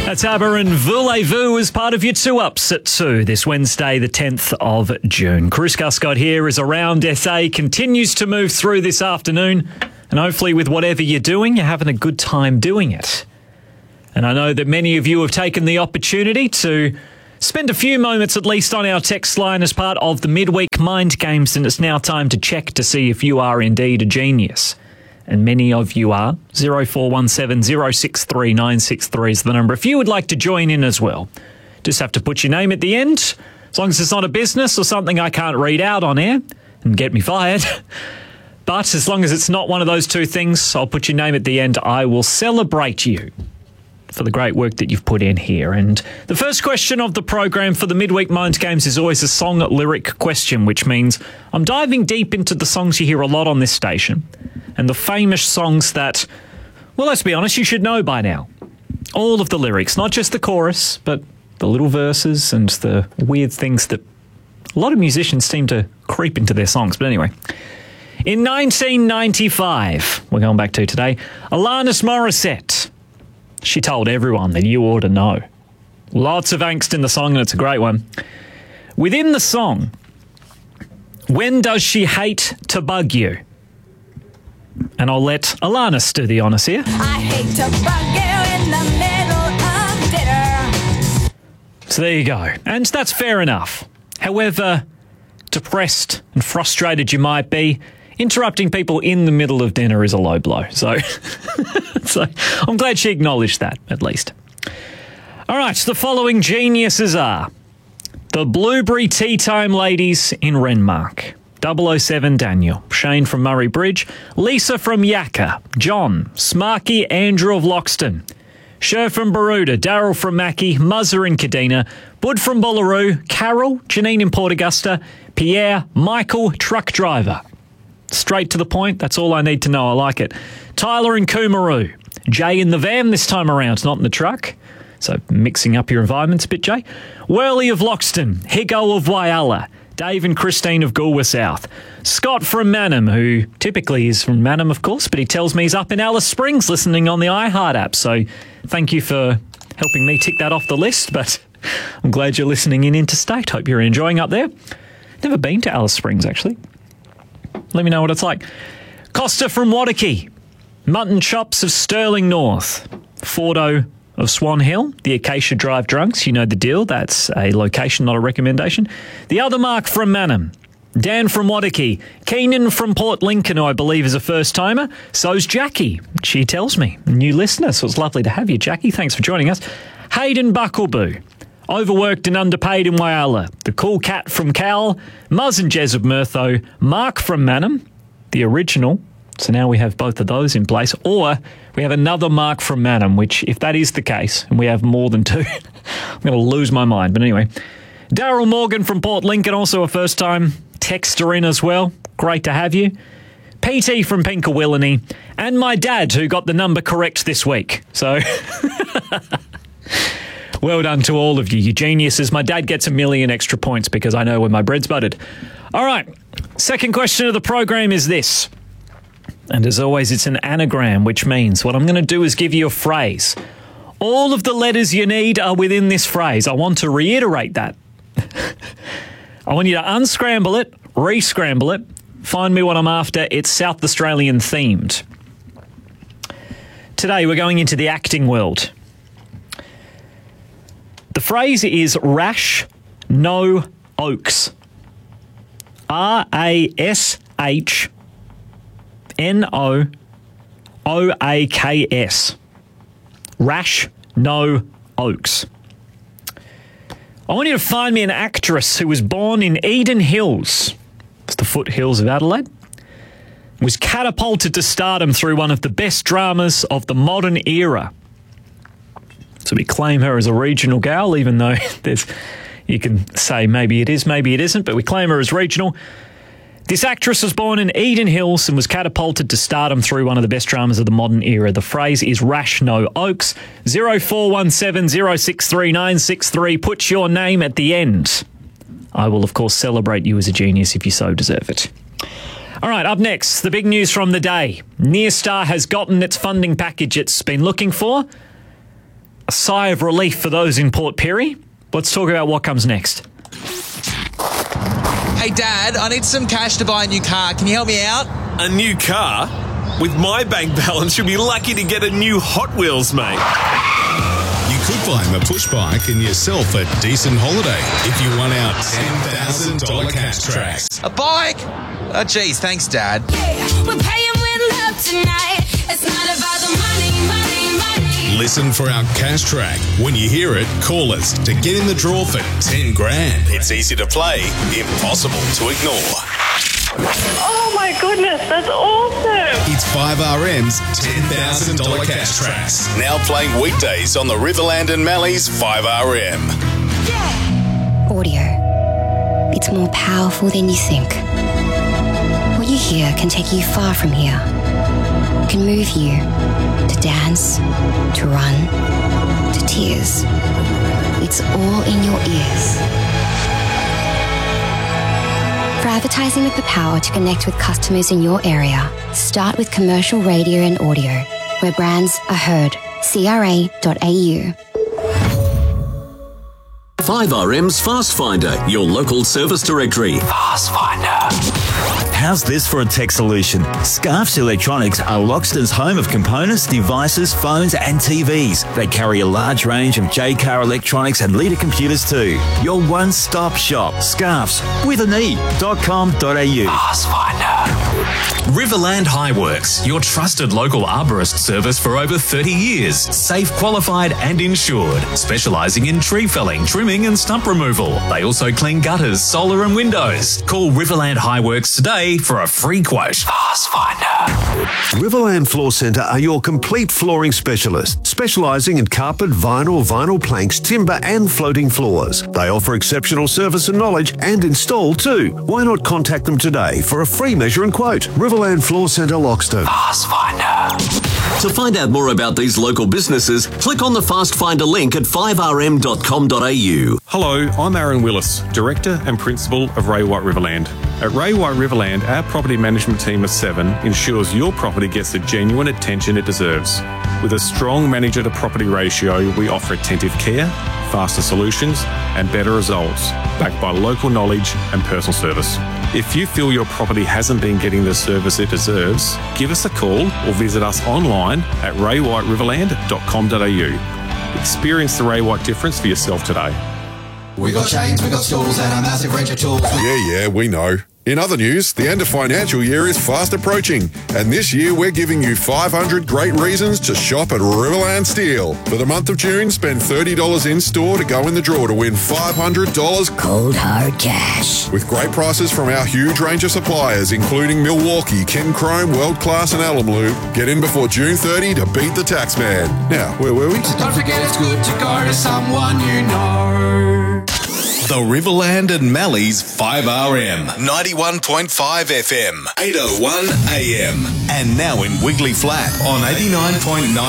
That's ABBA and Voulez-Vous as part of your 2-Ups at 2 this Wednesday, the 10th of June. Chris Guscott here as Around SA continues to move through this afternoon, and hopefully with whatever you're doing, you're having a good time doing it. And I know that many of you have taken the opportunity to spend a few moments at least on our text line as part of the midweek mind games, and it's now time to check to see if you are indeed a genius. And many of you are. 0417 063 963 is the number. If you would like to join in as well, just have to put your name at the end, as long as it's not a business or something I can't read out on air and get me fired. But as long as it's not one of those two things, I'll put your name at the end. I will celebrate you for the great work that you've put in here. And the first question of the program for the midweek mind games is always a song lyric question, which means I'm diving deep into the songs you hear a lot on this station and the famous songs that, well, let's be honest, you should know by now. All of the lyrics, not just the chorus, but the little verses and the weird things that a lot of musicians seem to creep into their songs. But anyway, in 1995, we're going back to today, Alanis Morissette, she told everyone that you ought to know. Lots of angst in the song, and it's a great one. Within the song, when does she hate to bug you? And I'll let Alanis do the honours here. I hate to bug you in the middle of dinner. So there you go. And that's fair enough. However depressed and frustrated you might be, interrupting people in the middle of dinner is a low blow. So, I'm glad she acknowledged that, at least. All right, the following geniuses are the Blueberry Tea Time Ladies in Renmark, 007 Daniel, Shane from Murray Bridge, Lisa from Yakka, John, Smarky Andrew of Loxton, Sher from Baroda, Daryl from Mackie, Muzzer in Kadina, Bud from Bullaroo, Carol, Janine in Port Augusta, Pierre, Michael, truck driver. Straight to the point, that's all I need to know, I like it. Tyler in Coomaroo, Jay in the van this time around, not in the truck. So mixing up your environments a bit, Jay. Worley of Loxton, Higo of Whyalla, Dave and Christine of Goolwa South, Scott from Mannum, who typically is from Mannum, of course, but he tells me he's up in Alice Springs listening on the iHeart app. So thank you for helping me tick that off the list, but I'm glad you're listening in interstate. Hope you're enjoying up there. Never been to Alice Springs, actually. Let me know what it's like. Costa from Wadaki, Mutton Chops of Stirling North, Fordo of Swan Hill, the Acacia Drive Drunks, you know the deal, that's a location, not a recommendation. The other Mark from Mannum, Dan from Wadaki, Keenan from Port Lincoln, who I believe is a first-timer, so's Jackie, she tells me, a new listener, so it's lovely to have you, Jackie, thanks for joining us. Hayden Buckleboo, overworked and underpaid in Whyalla, the Cool Cat from Cal, Muzz and Jez of Murtho, Mark from Mannum, the original. So now we have both of those in place. Or we have another Mark from Mannum, which if that is the case, and we have more than two, I'm going to lose my mind. But anyway, Daryl Morgan from Port Lincoln, also a first-time texter in as well. Great to have you. PT from Pinkawillany, and my dad, who got the number correct this week. So well done to all of you, you geniuses. My dad gets 1 million extra points because I know when my bread's buttered. All right, second question of the program is this. And as always, it's an anagram, which means what I'm going to do is give you a phrase. All of the letters you need are within this phrase. I want to reiterate that. I want you to unscramble it, re-scramble it, find me what I'm after. It's South Australian themed. Today, we're going into the acting world. The phrase is Rash No Oaks. RASHNOOAKS. Rash No Oaks. I want you to find me an actress who was born in Eden Hills. It's the foothills of Adelaide. Was catapulted to stardom through one of the best dramas of the modern era. So we claim her as a regional gal, even though you can say maybe it is, maybe it isn't, but we claim her as regional. This actress was born in Eden Hills and was catapulted to stardom through one of the best dramas of the modern era. The phrase is Rash No Oaks. 0417 063 963. Put your name at the end. I will, of course, celebrate you as a genius if you so deserve it. All right, up next, the big news from the day. Nearstar has gotten its funding package it's been looking for. a sigh of relief for those in Port Pirie. Let's talk about what comes next. Hey, Dad, I need some cash to buy a new car. Can you help me out? A new car? With my bank balance, you'll be lucky to get a new Hot Wheels, mate. You could buy him a push bike and yourself a decent holiday if you won our $10,000 cash tracks. A bike? Oh, geez, thanks, Dad. We're paying with love tonight. It's not about the money, money, money. Listen for our cash track. When you hear it, call us to get in the draw for 10 grand. It's easy to play, impossible to ignore. Oh my goodness, that's awesome. It's 5RM's $10,000 cash tracks. Now playing weekdays on the Riverland and Mallee's 5RM. Audio. It's more powerful than you think. What you hear can take you far from here. It can move you to dance, to run, to tears. It's all in your ears. For advertising with the power to connect with customers in your area, start with commercial radio and audio, where brands are heard. CRA.au. 5RM's Fast Finder, your local service directory. Fast Finder. How's this for a tech solution? Scarfs Electronics are Loxton's home of components, devices, phones and TVs. They carry a large range of J-Car electronics and Leader computers too. Your one-stop shop. Scarfs with an e.com.au. Fast Finder. Riverland Highworks, your trusted local arborist service for over 30 years. Safe, qualified and insured. Specialising in tree felling, trimming and stump removal. They also clean gutters, solar and windows. Call Riverland Highworks today for a free quote. Fast Finder. Riverland Floor Centre are your complete flooring specialists, specialising in carpet, vinyl planks, timber and floating floors. They offer exceptional service and knowledge and install too. Why not contact them today for a free measure and quote? Riverland Floor Centre, Loxton. Fast Finder. To find out more about these local businesses, click on the Fast Finder link at 5rm.com.au. Hello, I'm Aaron Willis, Director and Principal of Ray White Riverland. At Ray White Riverland, our property management team of 7 ensures your property gets the genuine attention it deserves. With a strong manager to property ratio, we offer attentive care, faster solutions and better results, backed by local knowledge and personal service. If you feel your property hasn't been getting the service it deserves, give us a call or visit us online at raywhiteriverland.com.au. Experience the Ray White difference for yourself today. We got chains, we got stools and a massive range of tools. Yeah, we know. In other news, the end of financial year is fast approaching, and this year we're giving you 500 great reasons to shop at Riverland Steel. For the month of June, spend $30 in store to go in the draw to win $500 cold hard cash. With great prices from our huge range of suppliers, including Milwaukee, Ken Chrome, World Class and Alumlu. Get in before June 30 to beat the tax man. Now, where were we? Don't forget it's good to go to someone you know. The Riverland and Mallee's 5RM, 91.5 FM, 801 AM, and now in Wiggly Flat on 89.9